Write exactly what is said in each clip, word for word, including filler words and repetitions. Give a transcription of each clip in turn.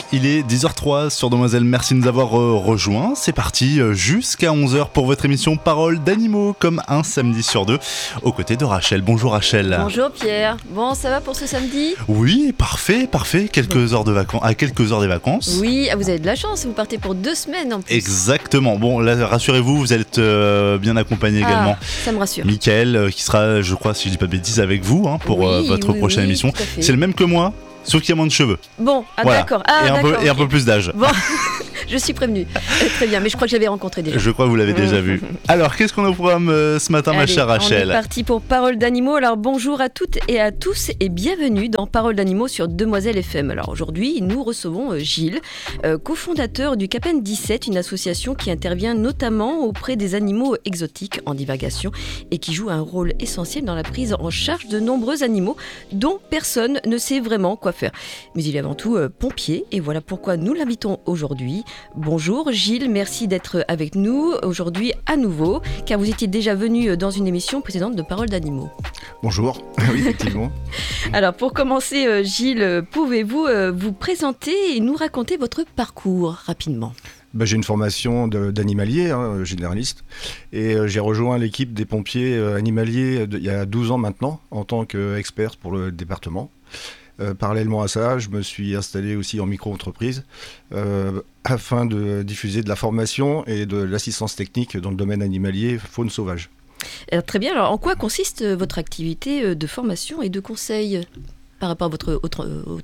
Il est dix heures zéro trois sur Demoiselle, merci de nous avoir euh, rejoints. C'est parti euh, jusqu'à onze heures pour votre émission Paroles d'animaux, comme un samedi sur deux, aux côtés de Rachel. Bonjour Rachel. Bonjour Pierre. Bon, ça va pour ce samedi ? Oui, parfait, parfait. Quelques bon. heures de vacances, à quelques heures des vacances. Oui, vous avez de la chance, vous partez pour deux semaines en plus. Exactement. Bon, là, rassurez-vous, vous êtes euh, bien accompagné ah, également. Ça me rassure. Mickaël, euh, qui sera, je crois, si je dis pas de bêtises, avec vous hein, pour oui, euh, votre oui, prochaine oui, émission. C'est le même que moi. Sauf qu'il y a moins de cheveux. Bon, ah, voilà. d'accord. Ah, et, un d'accord peu, et un peu plus d'âge. Bon, je suis prévenue. Très bien, mais je crois que j'avais rencontré déjà. Je crois que vous l'avez déjà vu. Alors, qu'est-ce qu'on a au programme euh, ce matin, Allez, ma chère Rachel ? On est parti pour Paroles d'animaux. Alors, bonjour à toutes et à tous et bienvenue dans Paroles d'animaux sur Demoiselle F M. Alors, aujourd'hui, nous recevons euh, Gilles, euh, cofondateur du Capen dix-sept, une association qui intervient notamment auprès des animaux exotiques en divagation et qui joue un rôle essentiel dans la prise en charge de nombreux animaux dont personne ne sait vraiment quoi faire. Mais il est avant tout euh, pompier et voilà pourquoi nous l'invitons aujourd'hui. Bonjour Gilles, merci d'être avec nous aujourd'hui à nouveau, car vous étiez déjà venu dans une émission précédente de Paroles d'animaux. Bonjour, oui effectivement. Alors pour commencer euh, Gilles, pouvez-vous euh, vous présenter et nous raconter votre parcours rapidement ? Bah, j'ai une formation de, d'animalier, hein, généraliste, et euh, j'ai rejoint l'équipe des pompiers euh, animaliers de, il y a douze ans maintenant, en tant qu'expert pour le département. Euh, parallèlement à ça, je me suis installé aussi en micro-entreprise euh, afin de diffuser de la formation et de l'assistance technique dans le domaine animalier faune sauvage. Alors, très bien, alors en quoi consiste votre activité de formation et de conseil par rapport à votre auto-entreprise ?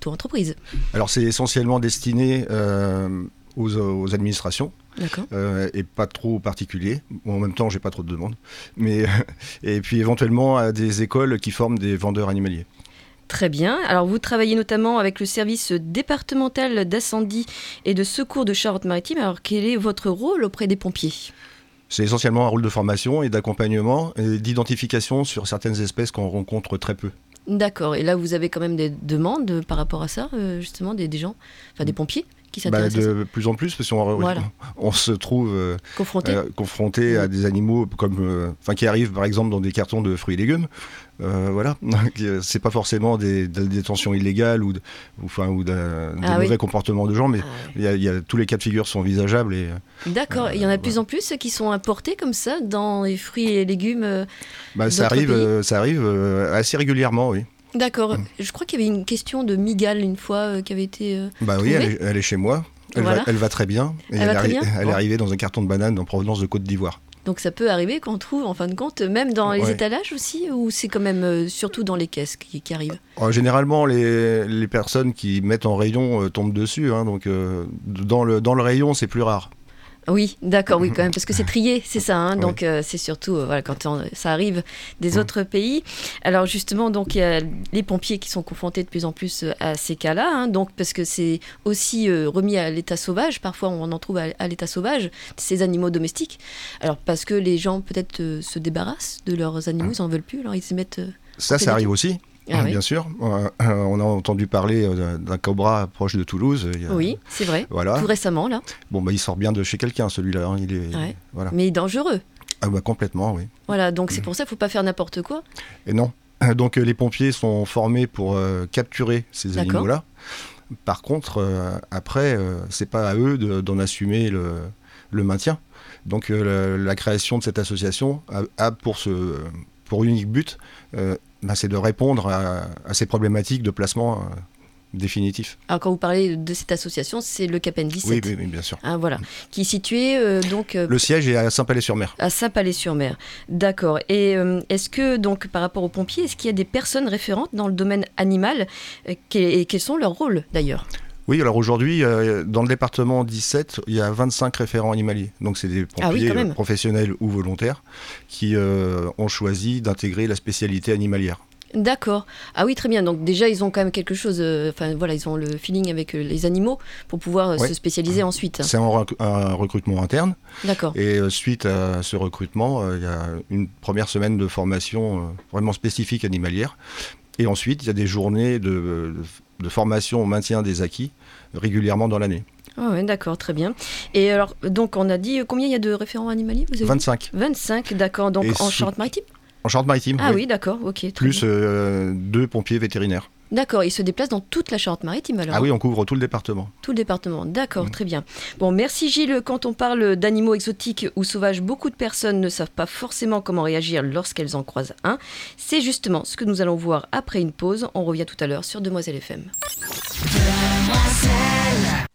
Alors c'est essentiellement destiné euh, aux, aux administrations. Euh, et pas trop particuliers. Bon, en même temps, j'ai pas trop de demandes. Mais, et puis éventuellement à des écoles qui forment des vendeurs animaliers. Très bien. Alors, vous travaillez notamment avec le service départemental d'incendie et de secours de Charente-Maritime. Alors, quel est votre rôle auprès des pompiers ? C'est essentiellement un rôle de formation et d'accompagnement et d'identification sur certaines espèces qu'on rencontre très peu. D'accord. Et là, vous avez quand même des demandes par rapport à ça, justement, des, des gens, enfin des pompiers qui s'intéressent bah, à ça. De plus en plus, parce qu'on voilà. on, on se trouve euh, confronté, euh, confronté mmh. à des animaux comme, euh, enfin, qui arrivent par exemple dans des cartons de fruits et légumes. Euh, voilà, c'est pas forcément des, des détentions illégales ou, de, ou, enfin, ou de, des ah, mauvais oui. comportements de gens, mais il ah, oui. y, y a tous les cas de figure sont envisageables. Et, d'accord, il euh, y en a de plus en plus qui sont importés comme ça dans les fruits et légumes. Euh, bah, ça arrive, euh, ça arrive euh, assez régulièrement, oui. D'accord. Mmh. Je crois qu'il y avait une question de migale une fois euh, qui avait été. Euh, bah oui, elle est, elle est chez moi. Elle, voilà. va, elle va très bien. Et elle, elle, va très arri- bien elle bon. est arrivée dans un carton de banane en provenance de Côte d'Ivoire. Donc ça peut arriver qu'on trouve en fin de compte, même dans les ouais. étalages aussi, ou c'est quand même euh, surtout dans les caisses qui, qui arrivent ? euh, Généralement, les, les personnes qui mettent en rayon euh, tombent dessus. Hein, donc euh, dans, le, dans le rayon, c'est plus rare. Oui, d'accord, oui, quand même, parce que c'est trié, c'est ça, hein, donc oui. euh, c'est surtout euh, voilà, quand on, ça arrive des mmh. autres pays. Alors justement, donc il y a les pompiers qui sont confrontés de plus en plus à ces cas-là, hein, donc parce que c'est aussi euh, remis à l'état sauvage, parfois on en trouve à, à l'état sauvage, ces animaux domestiques, alors parce que les gens peut-être euh, se débarrassent de leurs animaux, mmh. ils n'en veulent plus, alors ils se mettent... Euh, ça, ça arrive aussi. Ah, bien oui. sûr. Euh, on a entendu parler euh, d'un cobra proche de Toulouse. Il y a... Oui, c'est vrai. Voilà. Tout récemment, là. Bon, bah, il sort bien de chez quelqu'un, celui-là. Hein. Il est, ouais. voilà. Mais il est dangereux. Ah, bah, complètement, oui. Voilà, donc c'est pour ça qu'il ne faut pas faire n'importe quoi. Et non. Donc, euh, les pompiers sont formés pour euh, capturer ces D'accord. animaux-là. Par contre, euh, après, euh, c'est pas à eux de, d'en assumer le, le maintien. Donc, euh, la, la création de cette association a, a pour, ce, pour unique but... Euh, Ben, c'est de répondre à, à ces problématiques de placement euh, définitif. Alors quand vous parlez de cette association, c'est le Capen dix-sept. Oui, oui, oui, bien sûr. Hein, voilà, qui est situé euh, donc. Euh, le siège est à Saint-Palais-sur-Mer. À Saint-Palais-sur-Mer, d'accord. Et euh, est-ce que donc par rapport aux pompiers, est-ce qu'il y a des personnes référentes dans le domaine animal euh, et quels sont leurs rôles d'ailleurs ? Oui, alors aujourd'hui, euh, dans le département dix-sept, il y a vingt-cinq référents animaliers. Donc c'est des pompiers ah oui, euh, professionnels ou volontaires qui euh, ont choisi d'intégrer la spécialité animalière. D'accord. Ah oui, très bien. Donc déjà, ils ont quand même quelque chose... Enfin, euh, voilà, ils ont le feeling avec euh, les animaux pour pouvoir euh, ouais. se spécialiser ensuite. C'est un, rec- un recrutement interne. D'accord. Et euh, suite à ce recrutement, il euh, y a une première semaine de formation euh, vraiment spécifique animalière. Et ensuite, il y a des journées de, de, de formation au maintien des acquis régulièrement dans l'année. Ah oui, d'accord, très bien. Et alors, donc, on a dit combien il y a de référents animaliers vous avez vingt-cinq. Dit vingt-cinq, d'accord. Donc, et en sous... Charente-Maritime ? En Charente-Maritime. Ah oui, oui d'accord, ok. Très Plus bien. Euh, deux pompiers vétérinaires. D'accord, ils se déplacent dans toute la Charente-Maritime alors. Ah oui, on couvre tout le département. Tout le département, d'accord, mmh. très bien. Bon, merci Gilles. Quand on parle d'animaux exotiques ou sauvages, beaucoup de personnes ne savent pas forcément comment réagir lorsqu'elles en croisent un. C'est justement ce que nous allons voir après une pause. On revient tout à l'heure sur Demoiselle F M. Demoiselle.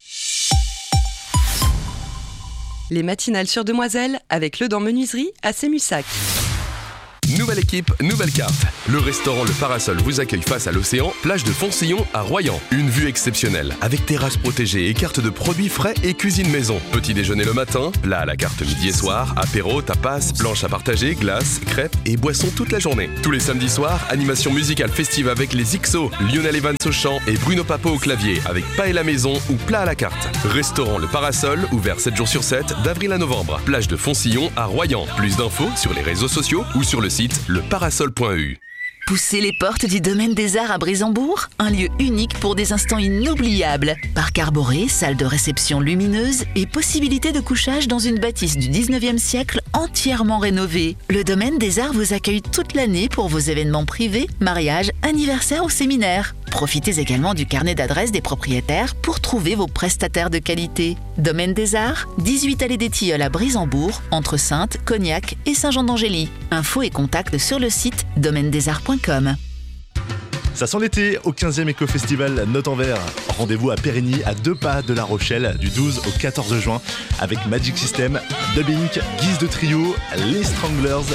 Les matinales sur Demoiselle avec Le Dent Menuiserie à Sémussac. Nouvelle équipe, nouvelle carte. Le restaurant Le Parasol vous accueille face à l'océan, plage de Foncillon à Royan. Une vue exceptionnelle, avec terrasse protégée et carte de produits frais et cuisine maison. Petit déjeuner le matin, plat à la carte midi et soir, apéro, tapas, planche à partager, glace, crêpes et boissons toute la journée. Tous les samedis soirs, animation musicale festive avec les X O, Lionel Evans au chant et Bruno Papo au clavier, avec paella maison ou plat à la carte. Restaurant Le Parasol, ouvert sept jours sur sept, d'avril à novembre. Plage de Foncillon à Royan. Plus d'infos sur les réseaux sociaux ou sur le site le parasol point e u. Poussez les portes du Domaine des Arts à Brézembourg, un lieu unique pour des instants inoubliables. Parc arboré, salle de réception lumineuse et possibilité de couchage dans une bâtisse du dix-neuvième siècle entièrement rénovée. Le Domaine des Arts vous accueille toute l'année pour vos événements privés, mariages, anniversaires ou séminaires. Profitez également du carnet d'adresses des propriétaires pour trouver vos prestataires de qualité. Domaine des Arts, dix-huit allée des Tilleuls à Brézembourg, entre Saintes, Cognac et Saint-Jean-d'Angély. Infos et contacts sur le site domaine des arts point com. Ça sent l'été au quinzième Éco-Festival Note en Vert. Rendez-vous à Périgny, à deux pas de La Rochelle, du douze au quatorze juin, avec Magic System, Dubbing, Guise de Trio, Les Stranglers,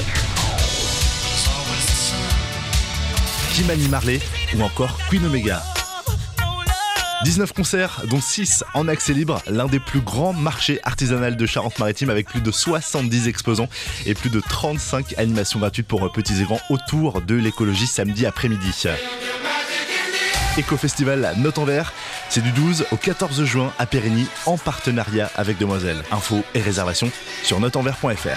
Kimani Marley ou encore Queen Omega. dix-neuf concerts, dont six en accès libre, l'un des plus grands marchés artisanaux de Charente-Maritime avec plus de soixante-dix exposants et plus de trente-cinq animations gratuites pour petits et grands autour de l'écologie samedi après-midi. Éco-Festival Note en Vert, c'est du douze au quatorze juin à Périgny en partenariat avec Demoiselle. Infos et réservations sur note en vert point f r.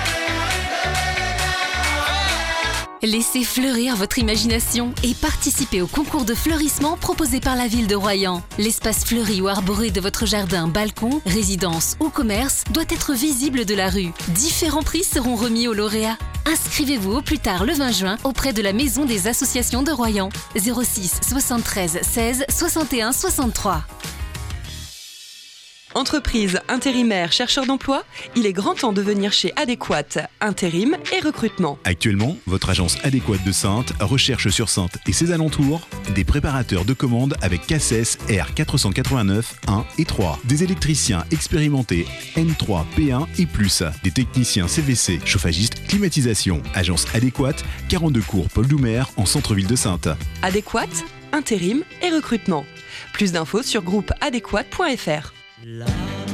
Laissez fleurir votre imagination et participez au concours de fleurissement proposé par la ville de Royan. L'espace fleuri ou arboré de votre jardin, balcon, résidence ou commerce doit être visible de la rue. Différents prix seront remis aux lauréats. Inscrivez-vous au plus tard le vingt juin auprès de la Maison des associations de Royan. zéro six soixante-treize seize soixante et un soixante-trois. Entreprise, intérimaire, chercheur d'emploi, il est grand temps de venir chez Adéquate, intérim et recrutement. Actuellement, votre agence Adéquate de Saintes recherche sur Saintes et ses alentours des préparateurs de commandes avec K S S R quatre cent quatre-vingt-neuf un et trois, des électriciens expérimentés N trois P un et plus, des techniciens C V C, chauffagistes, climatisation. Agence Adéquate, quarante-deux cours Paul Doumer en centre-ville de Saintes. Adéquate, intérim et recrutement. Plus d'infos sur groupe adéquate point f r.